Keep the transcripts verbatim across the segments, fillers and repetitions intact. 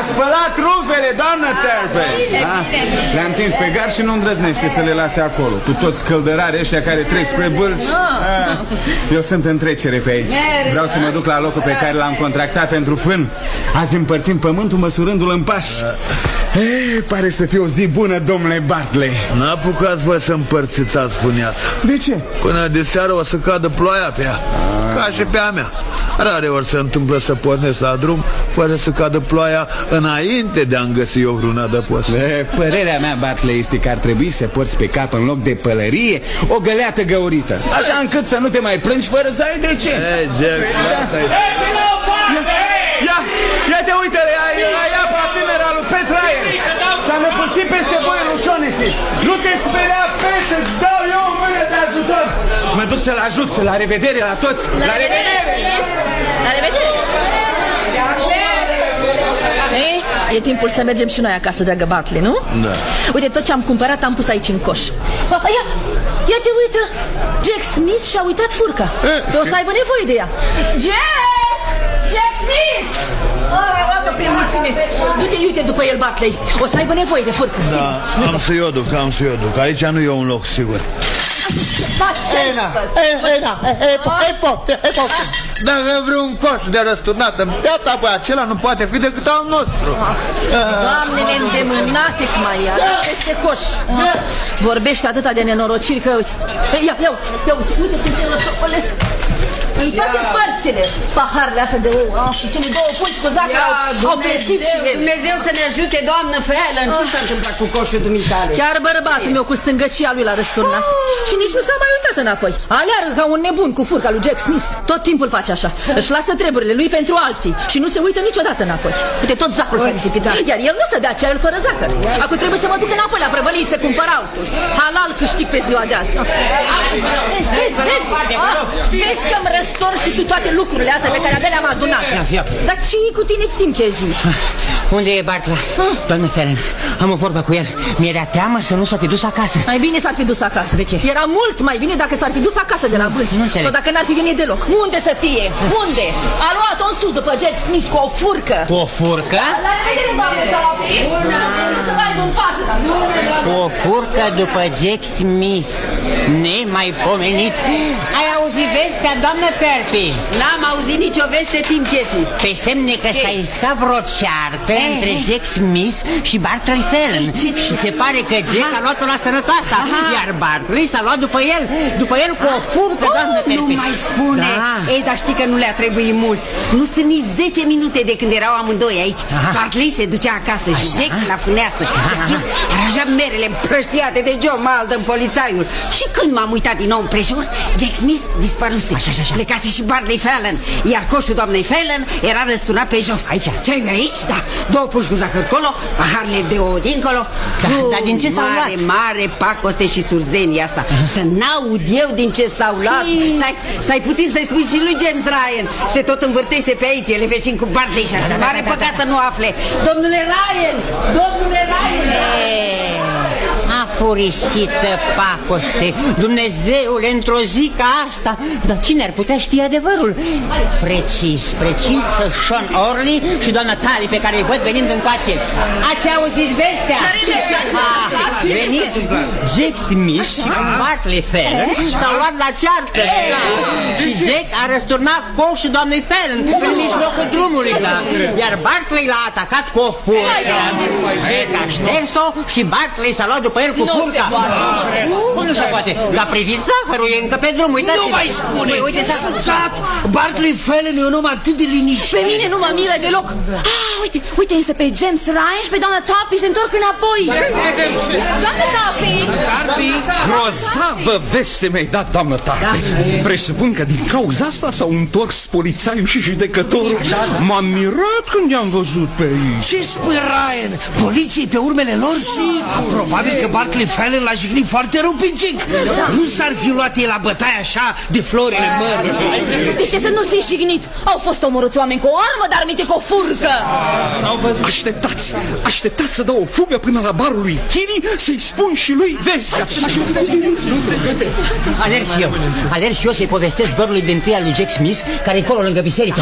A spălat rufele, doamnă Terpe. Le-a întins pe gard și nu îndrăznește să le lase acolo. Cu toți căldărari ăștia care trec spre bâlci. Eu sunt în trecere pe aici. Vreau să mă duc la locul pe care l-am contractat pentru fân. Azi împărțim pământul măsurându-l în pași. E, pare să fie o zi bună, domnule Bartley. N-apucați voi să împărțiți azi fâneața. De ce? Până de seară o să cadă ploaia pe ea, ca și pe a mea. Rare ori se întâmplă să pornesc la drum fără să cadă ploaia înainte de a-mi găsi eu vreun adăpost. E, părerea mea, Bartley, este că ar trebui să porți pe cap în loc de pălărie o găleată găurită, așa încât să nu te mai plângi fără să ai de ce. Ei, Jack, lasă-i. Ia, ia te uite-le, ia, ia pe tânăra lui Petraie. S-a năpustit peste voi în O'Shaughnessy. Nu te speria, Pete, îți dau eu o mână de ajutor. Mă duc să-l ajut. La revedere la toți. La, la revedere, Smith. La revedere. Ei, e timpul să mergem și noi acasă, dragă Bartley, nu? Da. Uite, tot ce am cumpărat am pus aici în coș. Ia, ia te uită. Jack Smith și-a uitat furca. E, o să aibă nevoie de ea. Jack! Jack Smith! Oh, a luat-o prin mulțime. Du-te, uite după el, Bartley. O să aibă nevoie de furcă. Da, am să-i o duc, am să-i o duc. Aici nu e un loc sigur. Ena, Ena, e pofte, e pofte. Dacă vreun coș de răsturnat în piața, apoi acela nu poate fi decât al nostru. Doamnele îndemânate, mai ia, peste coș. Vorbește atâta de nenorociri că, uite, ia, ia, ia, uite, uite cum se răstopălesc în toate părțile. Paharele astea de ou, ah, și cele două pungi cu zacra au vestit și ele. Dumnezeu să ne ajute, doamnă Fallon. Ce s-a întâmplat cu coșul dumitale? Chiar bărbatul meu cu stângăcia lui l-a răsturnat și nici nu s-a mai uitat înapoi. Aleargă ca un nebun cu furca lui Jack Smith. Tot timpul face așa. Își lasă treburile lui pentru alții și nu se uită niciodată înapoi. Uite, tot zacul s-a risipit. Iar el nu se bea ceaiul fără zacăr. Acum trebuie să mă duc înapoi la prăvălii să cumpăr altul. Halal câștig pe ziua de azi. Vezi, vezi, vezi? Ah, vezi că-mi răstor și tu toate lucrurile astea pe care abia le-am adunat. Dar ce e cu tine, Tim Chezi? Unde e Bartley? Doamne Fallon, am o vorbă cu el. Mi-e de teamă să nu s-a fi dus acasă. Mai bine s-ar fi dus acasă. De ce? Era mult mai bine dacă s-ar fi dus acasă de la bâlci. Sau dacă n-ar fi venit deloc. Unde să fie? Unde? A luat-o în sus după Jack Smith cu o furcă. Cu o furcă? La revedere, doamne, Tavi. Nu să mai aibă în pasă. Cu o furcă după Jack Smith. Nemaipomenit. Ai auzit vestea, doamnă Terpe? N-am auzit nicio veste, Tim Chezi. Pe semne că s-a iscat vreo ceartă e, între Jack Smith și Bartley Fallon. Și se pare că Jack Aha. a luat-o la sănătoasa. Aha. Iar Bartley s-a luat după el. După el cu o furcă, oh, doamnă Terpe. Nu mai spune. Da. Ei, dar știi că nu le-a trebuit mult. Nu sunt nici zece minute de când erau amândoi aici. Aha. Bartley se ducea acasă și Aha. Jack la fâneață. Araja merele împrăștiate de Joe Maldon, polițaiul. Și când m-am uitat din nou împrejur, Jack Smith dispăruse. Așa, așa, așa. Plecase și Bartley Fallon. Iar coșul doamnei Fallon era răsturnat pe jos. Aici? Ce-ai aici? Da. Două puși cu zahăr colo, paharele de ouă dincolo. Da, dar din ce s-au luat? Mare, mare pacoste și surzenia asta. Să n-aud eu din ce s-au luat. Stai, stai puțin să-i spui și lui James Ryan. Se tot învârtește pe aici, el e vecin cu Bartley și așa. Mare păcat să nu afle. Domnule Ryan! Domnule Ryan! Afurisită pacoste, Dumnezeule, într-o zi ca asta. Dar cine ar putea ști adevărul? Precis, precis, Sean Orley și doamna Tali, pe care îi văd venind încoace. Ați auzit vestea? Veniți, Jack Smith și Bartley Fallon s-au luat la ceartă. Și Jack a răsturnat coșul doamnei Fallon în mijlocul drumului. Iar Bartley l-a atacat cu o furcă. Jack a șters-o și Bartley s-a luat după el cu furca. Cum nu se poate? Dar priviți zahărul, e încă pe drum, uitați-vă. Nu mai spune! Stat! Bartley Fallon e un om atât de liniștit. Pe mine nu mă miră deloc. Ah, uite, uite, însă pe James Ryan și pe doamna Tappy se întorc înapoi. Doamna Tappy! Grozavă veste mi-ai dat, doamnă Tappy. Presupun că din cauza asta s-au întors polițaiul și judecătorul. M-am mirat când i-am văzut pe aici. Ce spui, Ryan? Poliției pe urmele lor? Și probabil că Bartley Bartley Fallon l-a jignit foarte rău pe Jack. Nu s-ar fi luat el la bătaie așa de florile mării. De ce să nu-l fi jignit? Au fost omorâți oameni cu o armă, dar minte cu o furcă. Așteptați, așteptați să dau o fugă până la barul lui Chini, să-i spun și lui vestea. Alerg și eu, alerg și eu să-i povestesc vărului din tâi al lui Jack Smith, care e acolo lângă biserică.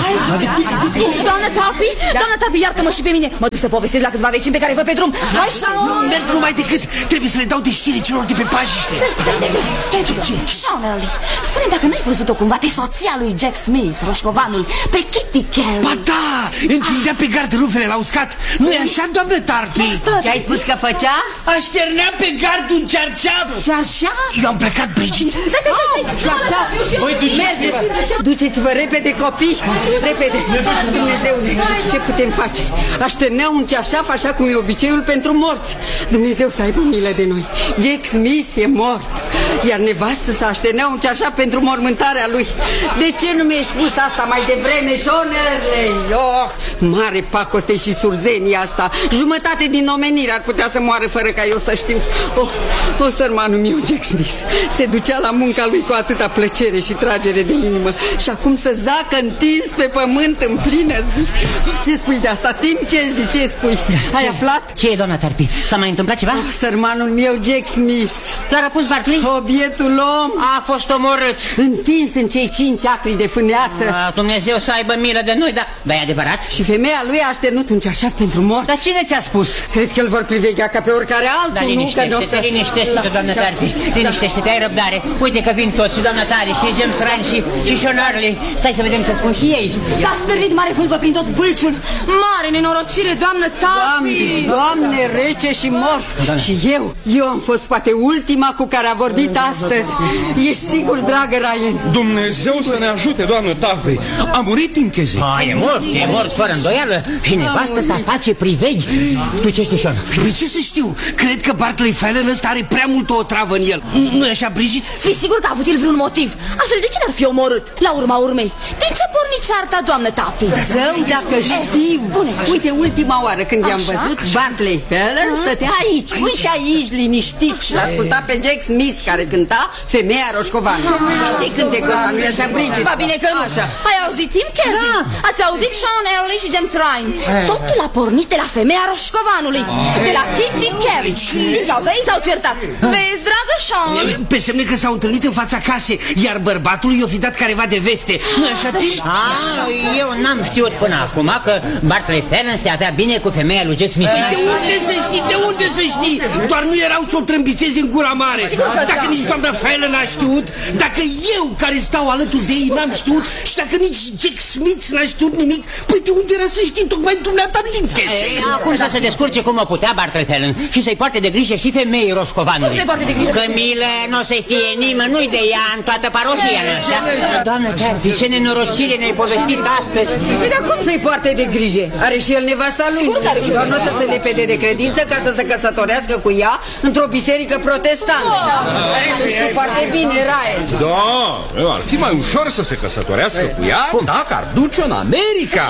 Doamnă Tapi, doamnă Tapi, iartă-mă și pe mine. Mă duc să povestesc la câțiva vecini pe care îi văd pe drum. Hai, Sean! Nu merg numai decât trebuie să le dau de știri celor de pe pajiște. Stai, stai, stai, stai, stai, Sean Early, spune-mi dacă n-ai văzut-o cumva pe soția lui Jack Smith, roșcovanul, pe Kitty Carey. Ba da, întindea pe gard rufele la uscat. Nu-i așa, doamnă Tarpi? Ce ai spus că făcea? Așternea pe gard un cearceaf. Cearșa? Eu am plecat, Brigit. Stai, stai, stai, Cearșa? Mergeți, duceți-vă repede, copii. Repede. Dumnezeule, ce putem face? Așternea un cearșaf așa cum e obiceiul pentru morți. Dumnezeu să aibă milă de noi. Jack Smith e mort, iar nevastă să așternea un cearșaf pentru mormântarea lui. De ce nu mi-ai spus asta mai devreme, Sean Early? Oh, mare pacoste și surzenie asta. Jumătate din omenire ar putea să moară fără ca eu să știu. Oh, oh, sărmanul meu Jack Smith se ducea la munca lui cu atâta plăcere și tragere de inimă și acum să zacă întins pe pământ în plină zi. Ce spui de asta, Tim Kenzie, ce spui? Ai aflat? Ce e, doamna Tarpi? S-a mai întâmplat ceva? Oh, sărmanul meu Jack Smith L-a răpus Bartley? Obietul om A fost omorât. întins în cei cinci acri de fâneață. A, Dumnezeu să aibă milă de noi, dar da, e adevărat? Și femeia lui a așternut un ceașaf pentru mort. Dar cine ți-a spus? Cred că îl vor priveghea ca pe oricare altul. Da, liniștește-te, să... liniștește-te, doamna Tarpi. Liniștește-te, ai răbdare. Uite că vin toți, și doamna Tari, și James Ryan, și, și Sean Early. Stai să vedem ce spun și ei. S-a stârnit mare vulvă prin tot bâlciul. Mare nenorocire, doamnă Tarpi. Doamne, Doamne, rece și mort. Doamne. Și eu, eu am fost poate ultima cu care a vorbit astăzi. E sigur, dragă Ryan? Dumnezeu să ne ajute, doamnă Tarpi. A murit Tim Kenzie. A, e mort, e mort fără îndoială. Și nevastă să face priveghi. Tu ce știi, Sean? Păi ce să știu? Cred că Bartley Fallon ăsta are prea multă o travă în el. Nu-i așa, Brigit? Fii sigur că a avut el vreun motiv. Altfel, de ce n-ar fi omorât? La urma urmei, de ce porni cearta, doamnă Tapi? Zău, dacă știi. Spune. Uite, ultima oară când i-am Așa? văzut, Bartley Fallon stătea aici, uite aici, liniștit, și l-asculta pe Jack Smith, care cânta Femeia Roșcovană. Știi cântecul ăsta, nu-i așa, Brigit? Ba bine că nu. Așa. Ai auzit Tim Kenzie? Da. Ați auzit Sean Early și James Ryan? Totul a pornit de la Femeia Roșcovanului, de la Kitty Carey. Sau că ei s-au certat. Vezi, dragă Sean? Pe semne că s-au întâlnit în fața casei, iar bărbatul i-o fi dat careva de veste. Nu-i așa, Tim? Ah, eu n-am știut până acum că Bartley Fallon se avea bine cu femeia lui Jack Smith. De unde să știi? De unde să știi? Doar nu erau să o trâmbițezi în gura mare. Dacă nici doamna Fallon n-a știut, dacă eu care stau alături de ei n-am știut, și dacă nici Jack Smith n-a știut nimic, păi de unde era să știi tocmai dumneata Tim Kenzie? Acum să se descurce cum o putea Bartley Fallon și să-i poarte de grijă și femeii Roșcovanului. Cum se poarte de grijă? Că milă n-o să fie nimănui de ea în toată parohia, așa? Doamnă Tarpi, ce nenorocire ne-ai povestit astăzi. Păi dar cum să-i poarte de grijă? Are și el nevasta lui, nu? Doar nu o să se lepede de credință ca să se căsătorească cu ea într-o biserică protestantă. Tu știi foarte bine, Ryan. Da, ar fi mai ușor să se căsătorească cu ea dacă ar duce în America.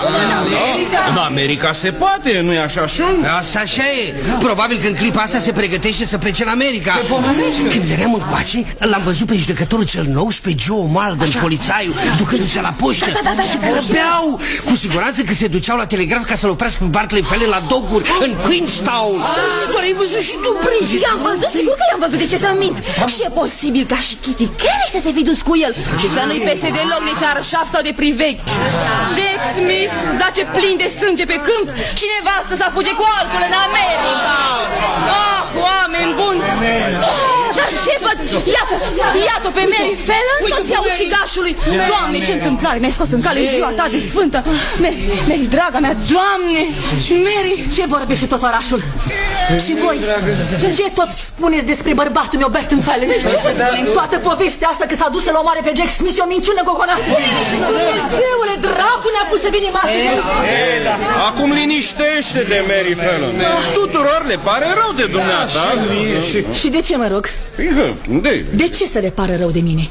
În America se poate, nu-i așa, Sean? Asta așa e. Probabil că în clipa asta se pregătește să plece în America. Când veneam încoace, l-am văzut pe judecătorul cel nou și pe Joe Malden, polițaiul, ducându-se la poștă. Se grăbeau. Cu siguranță că se duceau la telegraf ca să-l oprească pe Bartley Fallon la doguri în Queenstown. Doar ai văzut și tu, Brigit. I-am văzut, sigur că i-am văzut, de ce să mint? Și e posibil ca și Kitty Carey să se fi dus cu el și să nu-i pese deloc de cearșaf sau de priveghi. Jack Smith zace plin de sânge pe câmp și nevastă să fuge cu altul în America. Ah, oameni buni! Dar ce văd? Iată, iată pe Mary Fallon, soția ucigașului. Doamne, ce întâmplare, mi-ai scos în cale ziua ta de sfântă. Mary, Mary, draga mea, Doamne, Mary, ce vorbește tot orașul? Și voi, ce tot spuneți despre bărbatul meu, Bertrand Fallon? În toată povestea asta că s-a dus să-l omoare pe Jack Smith e o minciună gogonată. Dumnezeule, dracu ne-a pus să venim astăzi de aici. Acum liniștește-te, Mary Fallon. Tuturor le pare rău de dumneata. Și de ce mă rog? De? De ce să le pară rău de mine?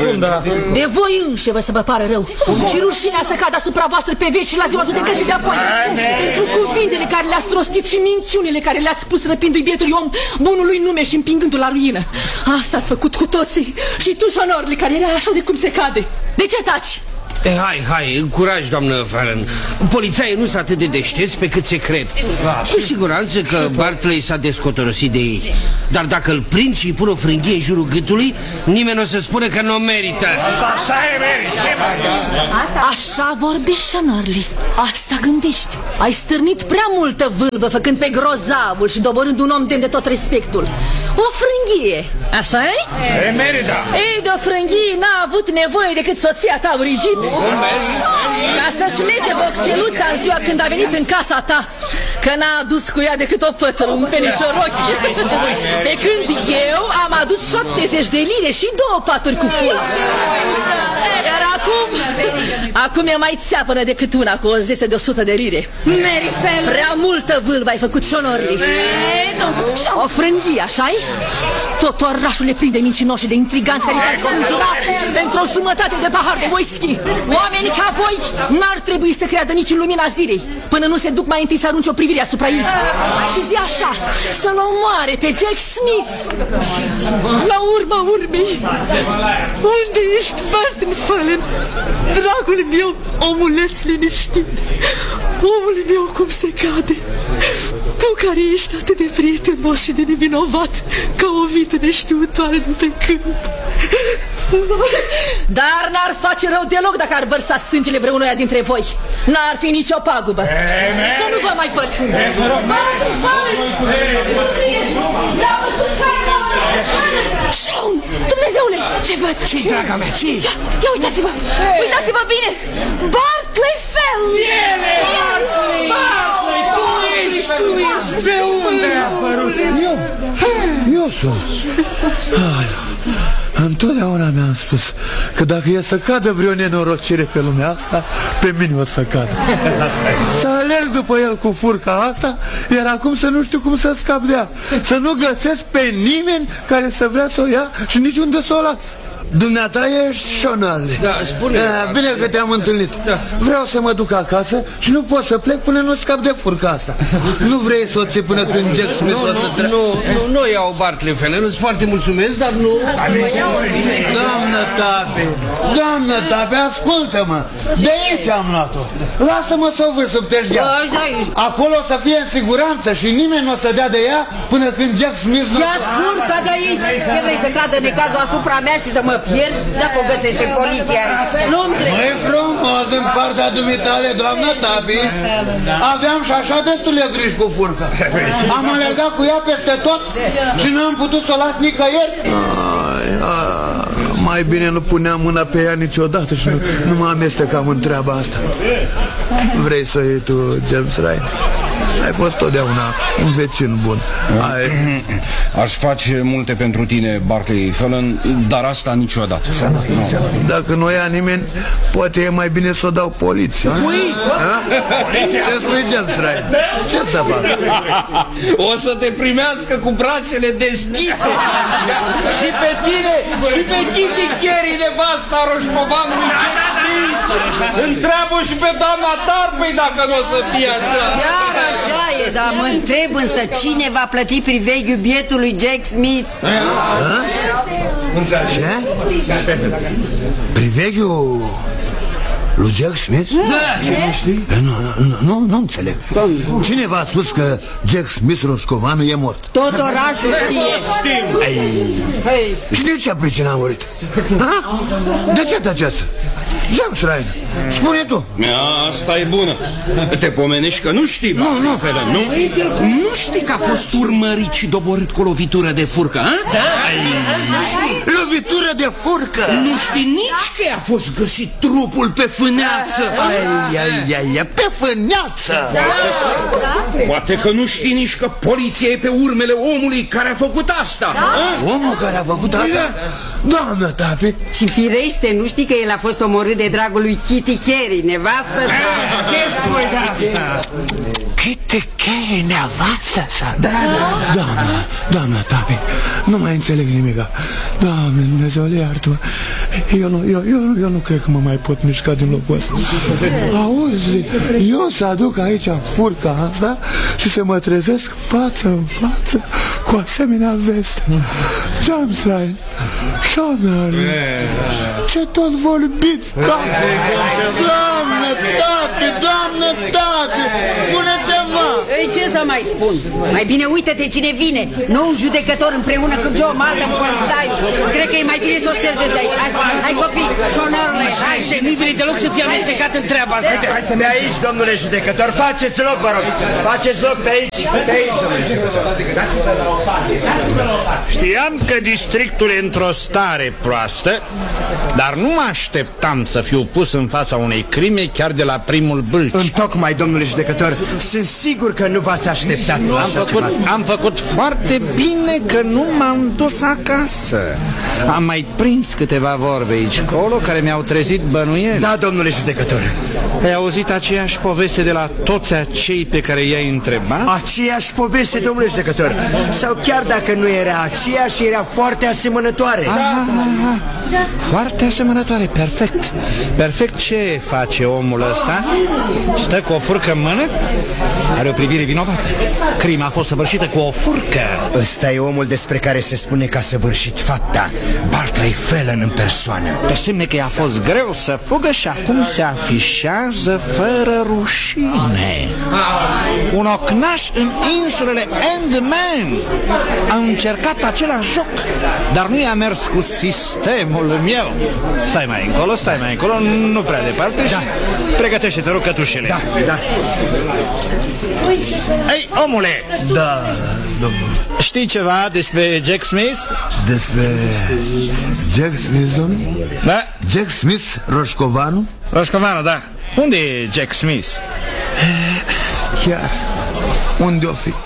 De voi înșivă să vă pară rău. Și rușinea să cadă asupra voastră pe veci și la ziua judecății de apoi. Pentru cuvintele care care le-ați rostit și minciunile care le-ați spus răpindu-i bietului om bunului nume și împingându-l la ruină. Asta ați făcut cu toții. Și tu, Sean Orley, care era așa de cum se cade. De ce taci? E, hai, hai, curaj, doamnă Fallon. Polițaii nu sunt atât de deștepți pe cât se cred. Cu siguranță că Barclay s-a descotorosit de ei. Dar dacă îl prind și îi pun o frânghie în jurul gâtului, nimeni nu o să spună că nu merită. Asta e, Mary, ce faci? Așa vorbești, Sean Orley. Asta gândești. Ai stârnit prea multă vâlvă făcând pe grozavul și doborând un om demn de tot respectul. O frânghie, așa-i? E, Mary, da. Ei, de o frânghie n-a avut nevoie decât soția ta, Brigitte. Ca să-și lege bocceluța în ziua când a venit în casa ta, că n-a adus cu ea decât o pătură, un penișorochi. Pe când eu am adus șaptezeci de lire și două paturi cu fulgi. Iar acum, acum e mai țeapănă decât una cu o zece de o sută de lire. Prea multă vâlvă ai făcut, Sean Orley. O frânghie, așa-i? Tot orașul e plin de mincinoși și de intriganți care te-ar spânzura pentru o jumătate de pahar de whisky. Oamenii ca voi n-ar trebui să creadă nici în lumina zilei până nu se duc mai întâi să arunce o privire asupra ei. Și zi așa, să-l omoare pe Jack Smith. La urma urmei, unde ești, Martin Fallon? Dragul meu, omuleț liniștit, omul meu cum se cade. Tu care ești atât de prietenos și de nevinovat, ca o vită neștiutoare de pe câmp. Dar n-ar face rău deloc dacă ar vărsa sângele vreunuia dintre voi. N-ar fi nicio pagubă. Să nu vă mai văd. Martin Fallon! Unde ești? L-am văzut care Sean! Dumnezeule! Ce văd? Ce-i, draga mea? Ce-i? Ia, ia uitați-vă! Uitați-vă bine! Barclay Fell! Ele! Barclay! Tu ești! Tu ești! Pe unde a apărut? Eu, eu sunt. Întotdeauna mi-am spus că dacă e să cadă vreo nenorocire pe lumea asta, pe mine o să cadă. Să alerg după el cu furca asta, iar acum să nu știu cum să scap de ea. Să nu găsesc pe nimeni care să vrea să o ia și niciunde să o las. Dumneata ești Sean Orley. Da, spune. Da, bine că te-am întâlnit. Da. Vreau să mă duc acasă și nu pot să plec până nu scap de furca asta. Nu vrei să o ții până când Jack Smith nu, o să nu, nu, nu, nu iau Barclay Fallon, îți foarte mulțumesc, dar nu. Doamnă Tape, doamnă Tape, ascultă-mă. De aici am luat-o. Lasă-mă să o vâr sub teșghea. Acolo o să fie în siguranță și nimeni nu o să dea de ea până când Jack Smith nu... Ia-ți furca de aici. Ce vrei să cadă necazul asupra mea și să mă pierzi? Dacă o găsește poliția aici, nu-mi trebuie. Măi frumos, din partea dumitale, doamnă Tape, aveam și așa destule griji cu furca. Am alergat cu ea peste tot și n-am putut să o las nicăieri. Ai, ai, mai bine nu puneam mâna pe ea niciodată și nu, nu mă amestecam în treaba asta. Vrei să o iei tu, James Ryan? Ai fost totdeauna un vecin bun. Ai... Aș face multe pentru tine, Barclay Fallon, dar asta niciodată. No. Dacă nu ia nimeni, poate e mai bine să o dau poliție. Ui? Ce spui, James Ryan? Ce să fac? O să te primească cu brațele deschise. Și pe tine, și pe Kitty Carey, nevasta roșcovanului. Întreabă și pe doamna Tarpei dacă nu o să fie așa. Chiar așa e, dar mă întreb însă cine va plăti priveghiul bietului Jack Smith. Ce? Priveghiul lui Jack Smith? Da. Nu, nu, nu, nu înțeleg. Cine v-a spus că Jack Smith Roșcovanu e mort? Tot orașul știe. Ei, și de ce pricina a murit? Ha? De ce tăceați? James Ryan, spune tu. Asta e bună. Te pomenești că nu știi, Nu, nu, Fallon, nu? Nu știi că a fost urmărit și doborât cu o lovitură de furcă, ha? Da? Lovitură de furcă. Nu știi nici că a fost găsit trupul pe fâneață. Ai, ai, ai, ai, pe fâneață. Da, da. Poate că nu știi nici că poliția e pe urmele omului care a făcut asta. Da? Omul care a făcut asta? Doamnă Tape. Și firește, nu știi că el a fost omorât de dragul lui Kitty Carey, nevastă sa. Ce spui de asta? Chite chiar nevastă sa? Da, doamna, doamna Tapi, nu mai înțeleg nimica. Doamne, Dumnezeu, iartă-mă. Eu nu, eu, eu, eu nu cred că mă mai pot mișca din locul ăsta. Auzi, eu să aduc aici furca asta și să mă trezesc față în față cu asemenea veste. Jamsline, Șonări, ce tot vorbiți, doamne, doamne, Tapi, doamne, Tapi, spune ceva. Ei, ce să mai spun? Mai bine uită-te cine vine. Nou judecător împreună cu Joe Maldon, polițaiul. Cred că e mai bine să o ștergeți de aici. Hai, hai copii, șonărule, hai. Nu-i bine deloc să fie amestecat în treaba asta. Uite, hai să ne aici, domnule judecător. Faceți loc, vă rog. Faceți loc pe aici. Pe aici, domnule judecător. Știam că districtul e într-o stare proastă, dar nu mă așteptam să fiu pus în fața unei crime chiar de la primul bâlci. Întocmai, domnule judecător, sunt sigur că nu v-ați așteptat. Am făcut, am făcut foarte bine că nu m-am dus acasă. Am mai prins câteva vorbe aici colo care mi-au trezit bănuieli. Da, domnule judecător. Ai auzit aceeași poveste de la toți acei pe care i-ai întrebat? Aceeași poveste, domnule judecător. Sau chiar dacă nu era aceeași, era foarte asemănătoare. Aha, aha. Foarte asemănătoare, perfect. Perfect. Ce face omul ăsta? Stă cu o furcă în mână? Are o privire vinovată. Crima a fost săvârșită cu o furcă. Ăsta e omul despre care se spune că a săvârșit fapta. Barclay Phelan în persoană. Pe semne că i-a fost greu să fugă și acum se afișează fără rușine. Un ocnaș în insulele Andaman. A încercat același joc, dar nu i-a mers cu sistemul meu. Stai mai încolo, stai mai încolo, nu prea departe, da. Și pregătește-te rugătușele. Da, da. Ei, omule! Da, domnule. Știi ceva despre Jack Smith? Despre Jack Smith, domnule? Da? Jack Smith, Roșcovanu? Roșcovanu, da. Unde e Jack Smith? Chiar, unde o fi?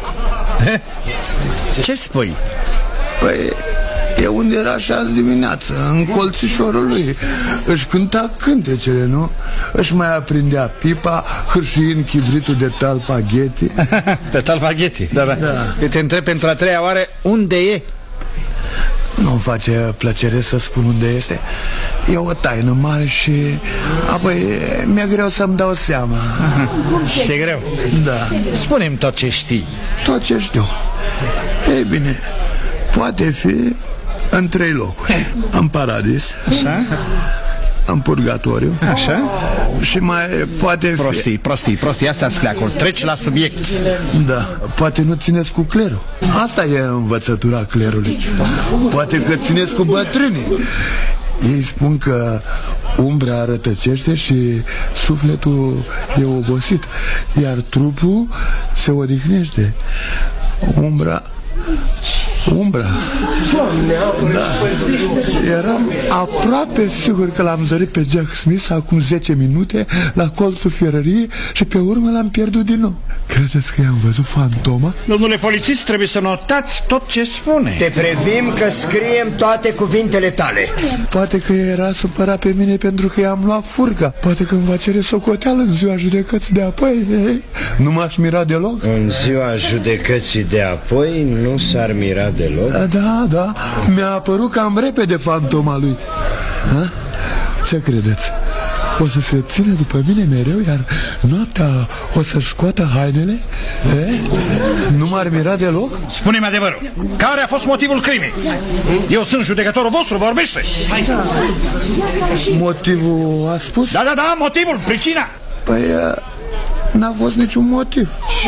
Ce spui? Păi, e unde era și azi dimineață, în colțișorul lui. Își cânta cântecele, nu? Își mai aprindea pipa, hârșiind chibritul de talpaghetti. Pe talpaghetti, da, da, da. Eu te întreb pentru a treia oară, unde e? Nu-mi face plăcere să spun unde este. E o taină mare și apoi mi-e greu să-mi dau seama. Ce greu? Da. Spune-mi tot ce știi. Tot ce știu. Ei bine, poate fi în trei locuri. În paradis. Așa? În purgatoriu. Așa? Și mai poate fi... Prostii, prostii, prostii, astea-s fleacuri. Treci la subiect. Da, poate nu țineți cu clerul. Asta e învățătura clerului. Poate că țineți cu bătrânii. Ei spun că umbra rătăcește și sufletul e obosit, iar trupul se odihnește. Umbra... Umbra. Da. Eram aproape sigur că l-am zărit pe Jack Smith acum zece minute la colțul fierăriei și pe urmă l-am pierdut din nou. Credeți că i-am văzut fantoma? Domnule polițist, trebuie să notați tot ce spune. Te previm că scriem toate cuvintele tale. Poate că era supărat pe mine pentru că i-am luat furca. Poate că îmi va cere socoteală în ziua judecății de apoi. Nu m-aș mira deloc. În ziua judecății de apoi nu s-ar mira deloc? Da, da, mi-a apărut cam repede fantoma lui. Ha? Ce credeți? O să se ține după mine mereu, iar noaptea o să-și scoată hainele? E? Nu m-ar mira deloc? Spune-mi adevărul. Care a fost motivul crimei? Eu sunt judecătorul vostru, vorbește. Da. Motivul a spus? Da, da, da, motivul, pricina. Păi... n-a fost niciun motiv. Ce?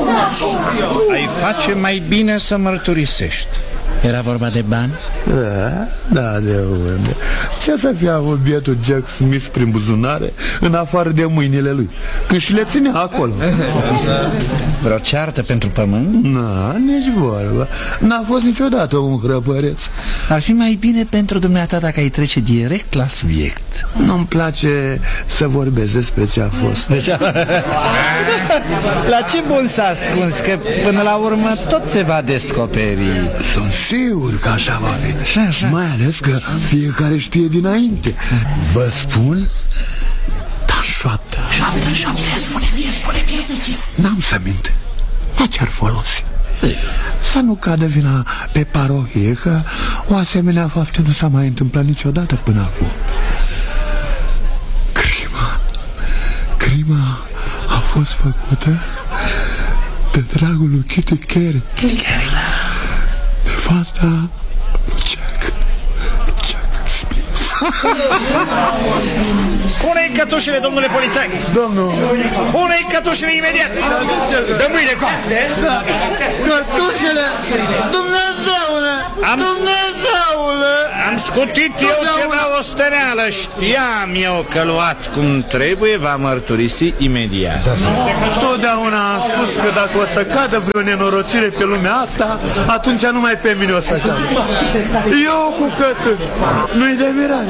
Ai face mai bine să mărturisești. Era vorba de bani? Da, da, de unde? Ce să fie avut bietul Jack Smith prin buzunare, în afară de mâinile lui, când și le ținea acolo? Vreo ceartă pentru pământ? Na, nici vorba. N-a fost niciodată un hrăpăreț. Ar fi mai bine pentru dumneata dacă ai trece direct la subiect. Nu-mi place să vorbesc despre ce a fost. Deci, la ce bun s-a ascuns, că până la urmă tot se va descoperi. Sunt sigur că așa va fi. Așa, așa. Mai ales că fiecare știe dinainte. Vă spun, șoaptă. Șoaptă, șoaptă, spune-mi, spune-mi. N-am să mint. La ce-ar folosi? Să nu cadă vina pe parohie, că o asemenea faptă nu s-a mai întâmplat niciodată până acum. Crima, crima a fost făcută de dragul lui Kitty Carey. Kitty Carey, da. De fata lui Jack, lui Jack Smith. Pune-i cătușele, domnule polițai. Domnul, pune-i cătușele imediat. Dă mâine coapte. Cătușele, Dumnezeule, Am... Dumnezeule. Am scutit eu ceva osteneală. Știam eu că luat cum trebuie, va mărturisi imediat. Totdeauna am spus că dacă o să cadă vreo nenorocire pe lumea asta, atunci numai pe mine o să cadă. Eu cu cătâni, nu-i de mirare.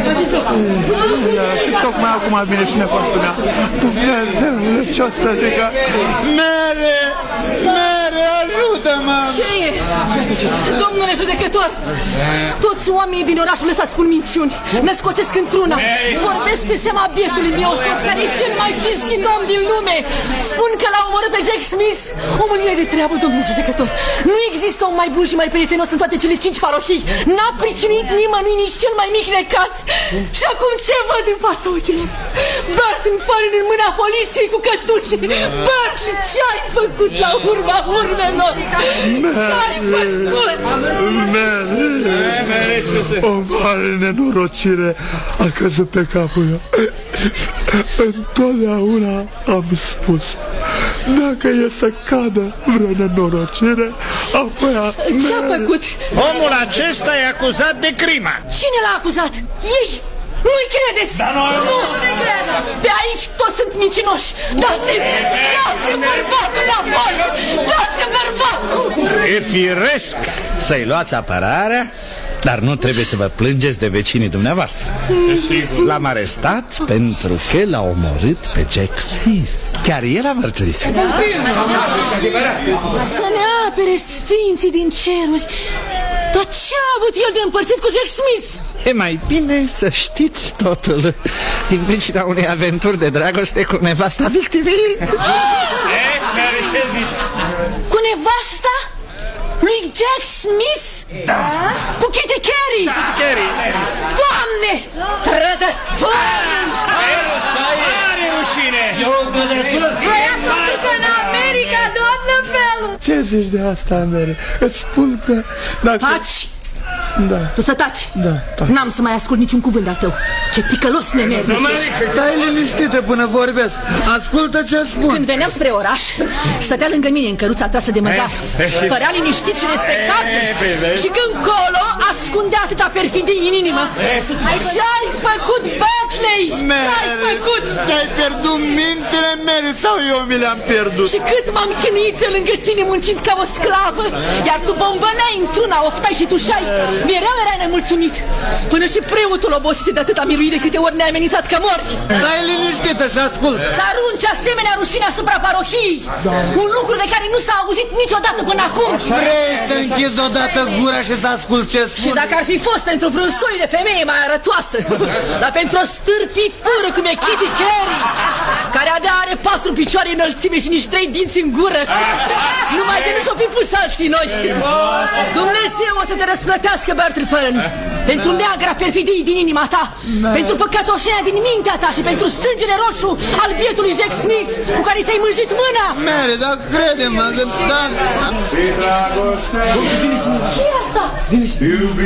Și tocmai acum vine și nepotul mea. Dumnezeule, ce-o să zică? Mere, mere, ajută-mă! Ce e? Domnule judecător, toți oamenii din orașul ăsta spun minciuni, ne scocesc într-una, vorbesc pe seama bietului meu soț, care e cel mai cinstit om din lume. Spun că l-a omorât pe Jack Smith. Omul e de treabă, domnule judecător. Nu există om mai bun și mai prietenos în toate cele cinci parohii. N-a pricinuit nimănui nici cel mai mic necaz. Și acum ce văd în fața ochilor? Bert în fără în mâna poliției cu cătușe. Bert, ce-ai făcut la urma urmelor? Ce-ai făcut? O mare nenorocire a căzut pe capul meu. Întotdeauna am spus, dacă e să cadă vreo nenorocire, apoi a... Ce-a făcut? Omul acesta e acuzat de crimă. Cine l-a acuzat? Ei! Nu-i credeți! Da, noi... Nu! Pe aici toți sunt mincinoși! Dați-mi! Dați-mi bărbatul înapoi! Dați-mi bărbatul! E firesc să-i luați apărarea, dar nu trebuie să vă plângeți de vecinii dumneavoastră. L-am arestat pentru că l-a omorât pe Jack Smith. Chiar el a mărturisit. Să ne apere sfinții din ceruri! Dar ce a avut el de împărțit cu Jack Smith? E mai bine să știți totul din pricina unei aventuri de dragoste cu nevasta victimei. Ce zici? Cu nevasta? Lui Jack Smith? Da. Cu Kitty Carey? Kitty Carey. Doamne! Trădătoare! Are rușine! Eu trădător! Voia să o ducă în America, doamnă Felul! Ce zici de asta, Mere? Îți spun că... Dacă... Taci! Da. Tu să taci! Da, taci. N-am să mai ascult niciun cuvânt al tău. Ce ticălos nemezi! Stai liniștită până vorbesc. Ascultă ce spun. Când veneam spre oraș, stătea lângă mine în căruța trasă de măgar. Părea liniștit și respectabil. Și când colo ascundea atâta perfidie în inimă. Ce-ai făcut, Buckley? Ce-ai făcut? Ți-ai pierdut mințile mele sau eu mi le-am pierdut? Și cât m-am chinuit pe lângă tine muncind ca o sclavă, iar tu bombăneai într-una, oftai și tușai. Mereu erai nemulțumit. Până și preotul obosise de atâta miruit de câte ori ne-ai amenințat că mori. Stai liniștită și ascult. Să arunci asemenea rușine asupra parohiei. Un lucru de care nu s-a auzit niciodată până acum. Vrei să închizi odată gura și să ascult ce spun? Și dacă ar fi fost pentru vreun soi de femeie mai arătoasă, dar pentru o stârpitură cum e Kitty Carey, care abia are patru picioare înălțime și nici trei dinți în gură, numai de nu și-o fi pus alții noi. Dumnezeu o să te răsplătească, Bertrand Fern, pentru neagra perfidie din inima ta, pentru păcătoșenia din mintea ta și pentru sângele roșu al bietului Jack Smith cu care ți-ai mânjit mâna. Mere, dar crede-mă, că... Ce e asta?